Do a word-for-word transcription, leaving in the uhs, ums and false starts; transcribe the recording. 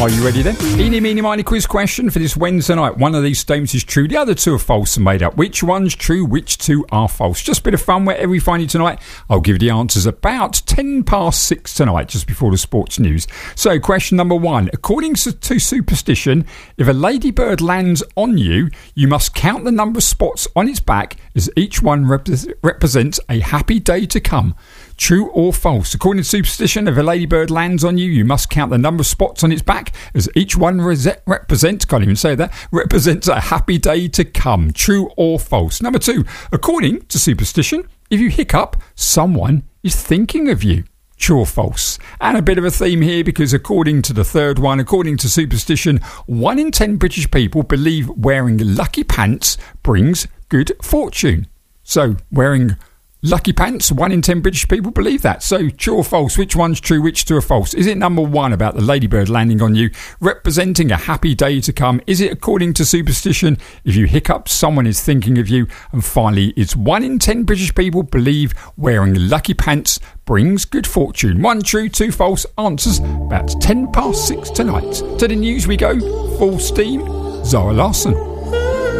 Are you ready then? Eeny, meeny, miny quiz question for this Wednesday night. One of these statements is true, the other two are false and made up. Which one's true, which two are false? Just a bit of fun wherever you find you tonight. I'll give you the answers about ten past six tonight, just before the sports news. So, question number one. According to superstition, if a ladybird lands on you, you must count the number of spots on its back as each one rep- represents a happy day to come. True or false? According to superstition, if a ladybird lands on you, you must count the number of spots on its back as each one res- represents, can't even say that, represents a happy day to come. True or false? Number two, according to superstition, if you hiccup, someone is thinking of you. True or false? And a bit of a theme here, because according to the third one, according to superstition, one in ten British people believe wearing lucky pants brings good fortune. So, wearing lucky pants, one in ten British people believe that. So, true or false? Which one's true, which two are false? Is it number one about the ladybird landing on you, representing a happy day to come? Is it according to superstition, if you hiccup, someone is thinking of you? And finally, it's one in ten British people believe wearing lucky pants brings good fortune. One true, two false. Answers about ten past six tonight. To the news we go, full steam, Zara Larsson.